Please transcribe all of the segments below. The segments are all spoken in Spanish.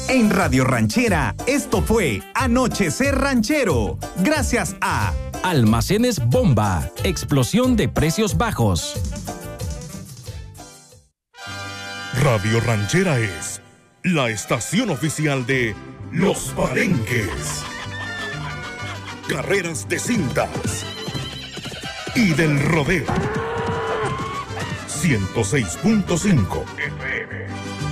En Radio Ranchera, esto fue Anochecer Ranchero. Gracias a Almacenes Bomba, explosión de precios bajos. Radio Ranchera es la estación oficial de Los Palenques, carreras de cintas y del rodeo. 106.5 FM.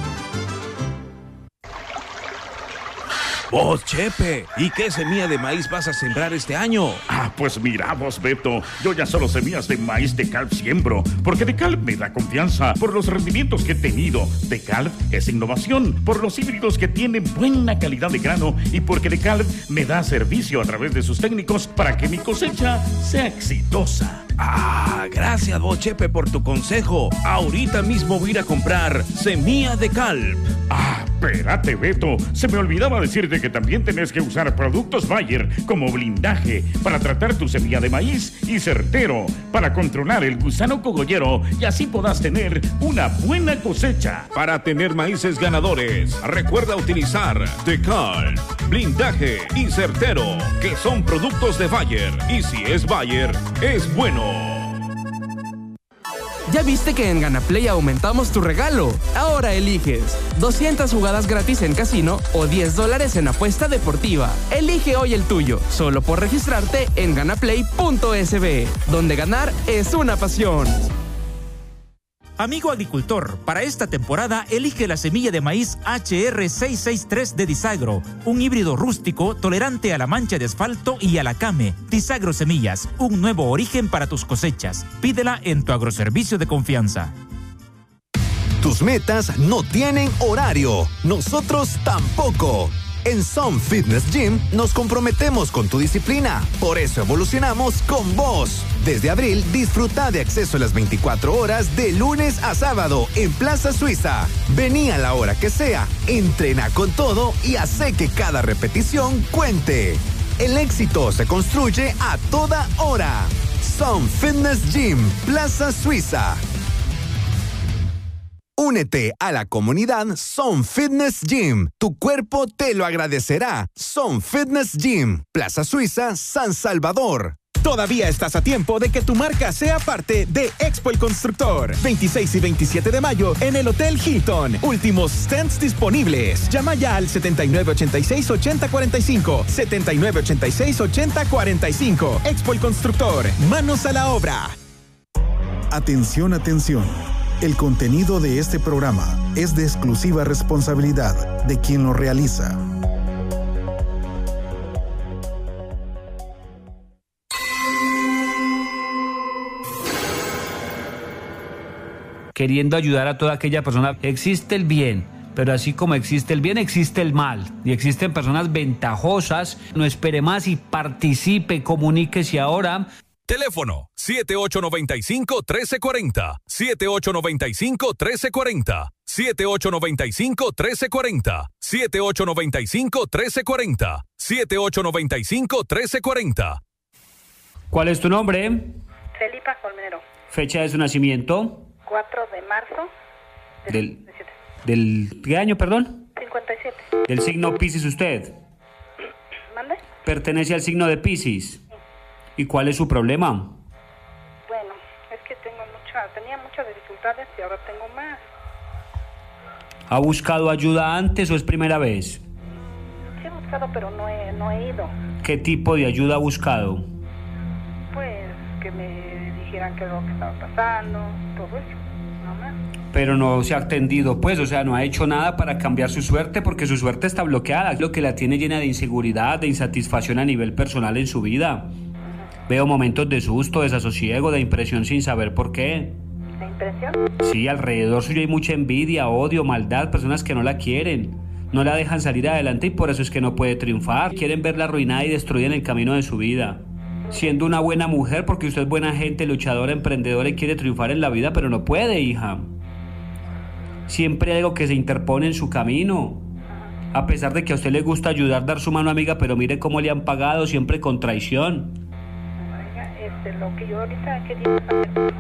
Vos, Chepe, ¿y qué semilla de maíz vas a sembrar este año? Pues mira vos, Beto, yo ya solo semillas de maíz DeKalb siembro, porque DeKalb me da confianza por los rendimientos que he tenido. DeKalb es innovación, por los híbridos que tienen buena calidad de grano y porque DeKalb me da servicio a través de sus técnicos para que mi cosecha sea exitosa. Gracias vos, Chepe, por tu consejo. Ahorita mismo voy a ir a comprar semilla DeKalb. Espérate, Beto, se me olvidaba decirte que también tenés que usar productos Bayer como blindaje para tratar tu semilla de maíz y certero para controlar el gusano cogollero y así podás tener una buena cosecha. Para tener maíces ganadores, recuerda utilizar DeKalb, blindaje y certero, que son productos de Bayer. Y si es Bayer, es bueno. ¿Ya viste que en GanaPlay aumentamos tu regalo? Ahora eliges 200 jugadas gratis en casino o $10 en apuesta deportiva. Elige hoy el tuyo, solo por registrarte en ganaplay.sb, donde ganar es una pasión. Amigo agricultor, para esta temporada elige la semilla de maíz HR663 de Disagro, un híbrido rústico tolerante a la mancha de asfalto y a la came. Disagro Semillas, un nuevo origen para tus cosechas. Pídela en tu agroservicio de confianza. Tus metas no tienen horario, nosotros tampoco. En Some Fitness Gym nos comprometemos con tu disciplina, por eso evolucionamos con vos. Desde abril, disfruta de acceso a las 24 horas de lunes a sábado en Plaza Suiza. Vení a la hora que sea, entrena con todo y hace que cada repetición cuente. El éxito se construye a toda hora. Some Fitness Gym, Plaza Suiza. Únete a la comunidad Some Fitness Gym. Tu cuerpo te lo agradecerá. Some Fitness Gym, Plaza Suiza, San Salvador. Todavía estás a tiempo de que tu marca sea parte de Expo El Constructor. 26 y 27 de mayo en el Hotel Hilton. Últimos stands disponibles. Llama ya al 7986-8045. 7986-8045. Expo El Constructor. Manos a la obra. Atención, atención. El contenido de este programa es de exclusiva responsabilidad de quien lo realiza. Queriendo ayudar a toda aquella persona. Existe el bien, pero así como existe el bien, existe el mal. Y existen personas ventajosas. No espere más y participe, comuníquese ahora. Teléfono 7895-1340, 7895-1340, 7895-1340, 7895-1340, 7895-1340. ¿Cuál es tu nombre? Felipa Colmenero. Fecha de su nacimiento. 4 de marzo ¿Del qué año, perdón? 57. ¿Del signo Piscis usted? ¿Mande? Pertenece al signo de Piscis. ¿Y cuál es su problema? Bueno, es que tenía muchas dificultades y ahora tengo más. ¿Ha buscado ayuda antes o es primera vez? Sí he buscado, pero no he ido. ¿Qué tipo de ayuda ha buscado? Pues que me dijeran qué es lo que estaba pasando, todo eso, no más. Pero no se ha atendido, pues, o sea, no ha hecho nada para cambiar su suerte porque su suerte está bloqueada, lo que la tiene llena de inseguridad, de insatisfacción a nivel personal en su vida. Veo momentos de susto, desasosiego, de impresión sin saber por qué. ¿De impresión? Sí, alrededor suyo hay mucha envidia, odio, maldad, personas que no la quieren. No la dejan salir adelante y por eso es que no puede triunfar. Quieren verla arruinada y destruida en el camino de su vida. Siendo una buena mujer, porque usted es buena gente, luchadora, emprendedora y quiere triunfar en la vida, pero no puede, hija. Siempre hay algo que se interpone en su camino. A pesar de que a usted le gusta ayudar, dar su mano amiga, pero mire cómo le han pagado, siempre con traición. Lo que yo ahorita quería saber